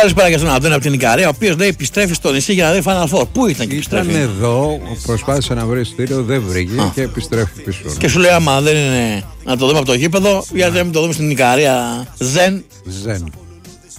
Καλησπέρα και στον Αντώνη από την Ικαρία, ο οποίος λέει επιστρέφει στο νησί για να δει Final Four. Πού ήταν και επιστρέφει? Ήταν εδώ, προσπάθησε να βρει στήριο, δεν βρήκε και επιστρέφει πίσω. Και σου λέει, άμα δεν είναι να το δούμε από το γήπεδο, γιατί να μην το δούμε στην Ικαρία. Ζεν.